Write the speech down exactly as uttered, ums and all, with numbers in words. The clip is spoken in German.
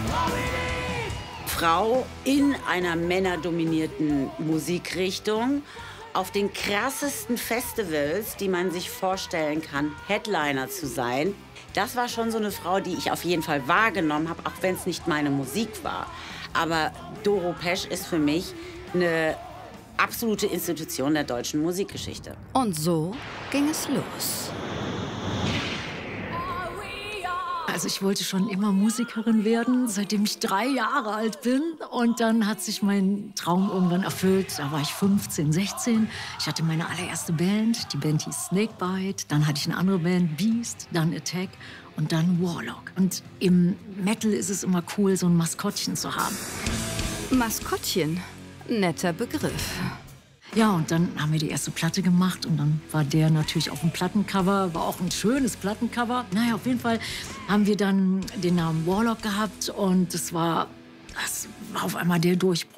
Frau in einer männerdominierten Musikrichtung auf den krassesten Festivals, die man sich vorstellen kann, Headliner zu sein. Das war schon so eine Frau, die ich auf jeden Fall wahrgenommen habe, auch wenn es nicht meine Musik war. Aber Doro Pesch ist für mich eine absolute Institution der deutschen Musikgeschichte. Und so ging es los. Also ich wollte schon immer Musikerin werden, seitdem ich drei Jahre alt bin. Und dann hat sich mein Traum irgendwann erfüllt. Da war ich fünfzehn, sechzehn. Ich hatte meine allererste Band. Die Band hieß Snakebite. Dann hatte ich eine andere Band, Beast, dann Attack und dann Warlock. Und im Metal ist es immer cool, so ein Maskottchen zu haben. Maskottchen, netter Begriff. Ja, und dann haben wir die erste Platte gemacht und dann war der natürlich auf dem Plattencover, war auch ein schönes Plattencover. Naja, auf jeden Fall haben wir dann den Namen Warlock gehabt und das war, das war auf einmal der Durchbruch.